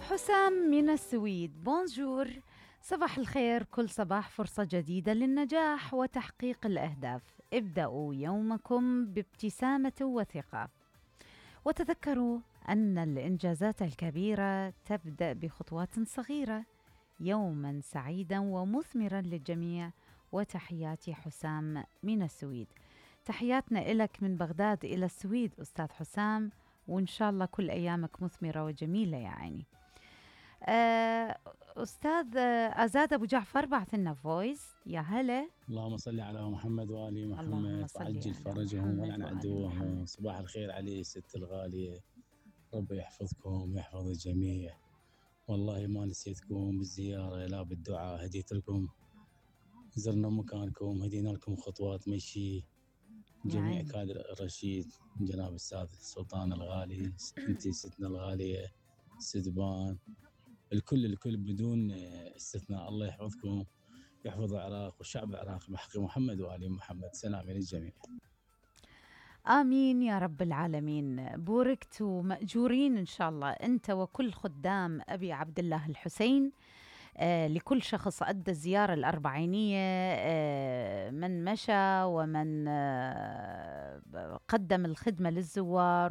حسام من السويد، بونجور. صباح الخير، كل صباح فرصة جديدة للنجاح وتحقيق الأهداف. ابدأوا يومكم بابتسامة وثقة، وتذكروا أن الإنجازات الكبيرة تبدأ بخطوات صغيرة. يوما سعيدا ومثمرا للجميع، وتحياتي حسام من السويد. تحياتنا إلك من بغداد إلى السويد أستاذ حسام، وإن شاء الله كل أيامك مثمرة وجميلة يا عيني. أستاذ أزاد أبو جعفر بعث لنا فويس. يا هلا. اللهم صل على محمد وآل اللهم محمد صل وعجل على فرجهم محمد ولعن وآل عدوهم. محمد. صباح الخير علي ست الغالية، رب يحفظكم ويحفظ الجميع. والله ما نسيتكم بالزيارة لا بالدعاء، هديت لكم، زرنا مكانكم، هدينا لكم خطوات مشي. جميع كادر الرشيد، جناب الأستاذ سلطان الغالي، انتي ستنا الغالية سدبان، الكل بدون استثناء. الله يحفظكم، يحفظ العراق والشعب العراقي بحق محمد وآل محمد. سلام للجميع. آمين يا رب العالمين. بوركت ومأجورين إن شاء الله أنت وكل خدام أبي عبد الله الحسين. لكل شخص أدى الزيارة الأربعينية، من مشى ومن قدم الخدمة للزوار،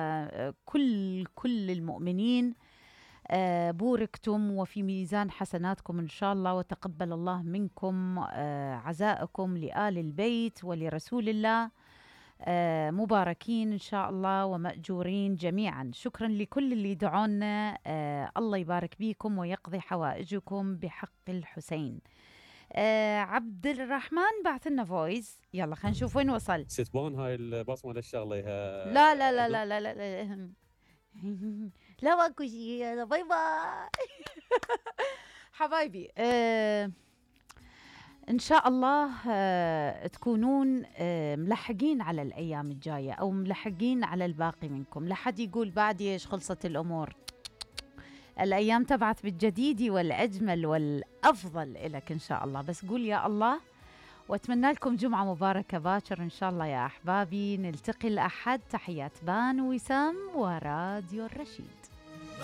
وكل المؤمنين. بوركتم وفي ميزان حسناتكم إن شاء الله، وتقبل الله منكم عزائكم لآل البيت ولرسول الله. مباركين إن شاء الله ومأجورين جميعا. شكرا لكل اللي دعونا. الله يبارك بيكم ويقضي حوائجكم بحق الحسين. عبد الرحمن بعث لنا فويس، يلا خلينا نشوف وين وصل. ستبون هاي البصمة للشغلة لا لا لا لا لا لا, لا. لا ماكو شيء. يلا باي باي. حبايبي، إن شاء الله تكونون ملحقين على الأيام الجاية، أو ملحقين على الباقي منكم. لحد يقول بعد إيش خلصت الأمور. الأيام تبعث بالجديد والأجمل والأفضل إلك إن شاء الله. بس قول يا الله، وأتمنى لكم جمعة مباركة باكر إن شاء الله يا أحبابي. نلتقي الأحد. تحيات بان وسام وراديو الرشيد.